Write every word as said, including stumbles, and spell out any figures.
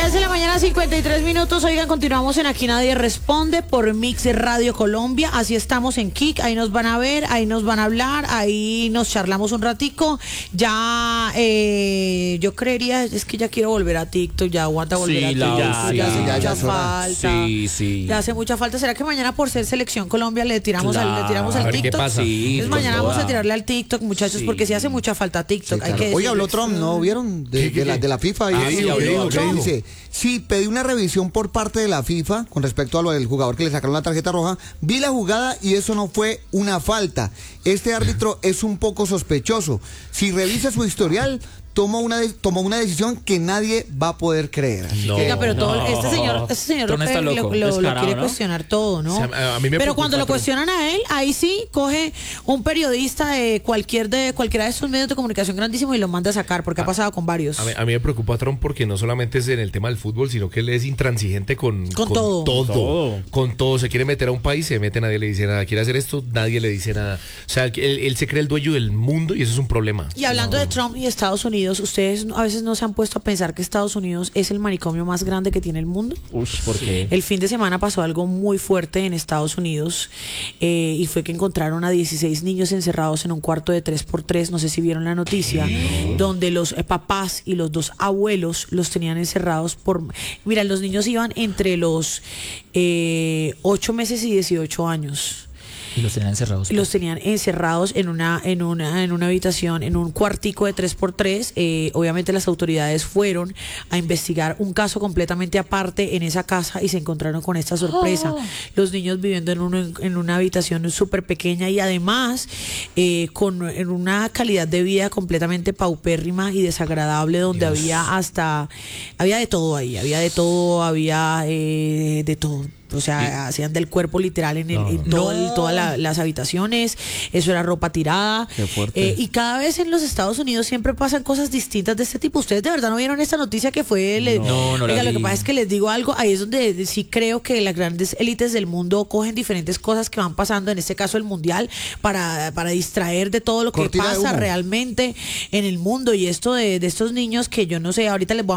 diez de la mañana, cincuenta y tres minutos. Oigan, continuamos en Aquí Nadie Responde por Mix Radio Colombia. Así estamos en Kik. Ahí nos van a ver, ahí nos van a hablar, ahí nos charlamos un ratico. Ya, eh, yo creería, es que ya quiero volver a TikTok. Ya aguanta volver sí, a la, TikTok. sí, ya hace ya, mucha ya falta. Sí, sí. Ya hace mucha falta. ¿Será que mañana por ser Selección Colombia le tiramos, claro, al, le tiramos al TikTok? ¿Qué pasa? Sí, Entonces mañana vamos a tirarle al TikTok, muchachos, sí. porque sí hace mucha falta TikTok. Sí, claro. Hay que Oye, habló decirles. Trump, ¿no vieron? De, ¿Qué, qué, de la, qué? de la FIFA. Ah, y, sí, y- habló, y- habló. dice, sí, pedí una revisión por parte de la FIFA con respecto a lo del jugador que le sacaron la tarjeta roja. Vi la jugada y eso no fue una falta. Este árbitro es un poco sospechoso. Si revisa su historial, tomó una, de- tomó una decisión que nadie va a poder creer. Así No. que- Oiga, pero todo, No. este señor, este señor lo, Trump está lo- loco, lo- lo descarado, quiere ¿no? cuestionar todo, ¿no? O sea, a mí me pero preocupa cuando lo Trump. cuestionan a él, ahí sí coge un periodista de cualquier de cualquiera de estos medios de comunicación grandísimos y lo manda a sacar, porque ha pasado con varios. A mí, a mí me preocupa Trump porque no solamente es en el tema del fútbol, sino que él es intransigente con, Con todo. todo. Todo. Con todo. Se quiere meter a un país, se mete, nadie le dice nada. Quiere hacer esto, nadie le dice nada. O sea, él, él se cree el dueño del mundo y eso es un problema. Y hablando de Trump y Estados Unidos, ¿ustedes a veces no se han puesto a pensar que Estados Unidos es el manicomio más grande que tiene el mundo? Ush, ¿por qué? El fin de semana pasó algo muy fuerte en Estados Unidos eh, y fue que encontraron a dieciséis niños encerrados en un cuarto de tres por tres, no sé si vieron la noticia, donde los eh, papás y los dos abuelos los tenían encerrados por... Mira, los niños iban entre los eh, ocho meses y dieciocho años. Y los tenían encerrados. Los tenían encerrados en una, en una, en una habitación, en un cuartico de tres por tres. Eh, obviamente las autoridades fueron a investigar un caso completamente aparte en esa casa y se encontraron con esta sorpresa. Los niños viviendo en, un, en una habitación súper pequeña y además eh, con en una calidad de vida completamente paupérrima y desagradable, donde Dios. había hasta, había de todo ahí, había de todo, había eh, de todo. O sea, hacían del cuerpo literal en, el, en todo el- todas la- las habitaciones. Eso era ropa tirada. Qué fuerte. Eh, y cada vez en los Estados Unidos siempre pasan cosas distintas de este tipo. ¿Ustedes de verdad no vieron esta noticia que fue? le- No, no la Oiga, lo que vi. pasa es que les digo algo. Ahí es donde sí creo que las grandes élites del mundo cogen diferentes cosas que van pasando, en este caso el mundial, para, para distraer de todo lo que Cortina de pasa humo. realmente en el mundo. Y esto de, de estos niños que yo no sé, ahorita les voy a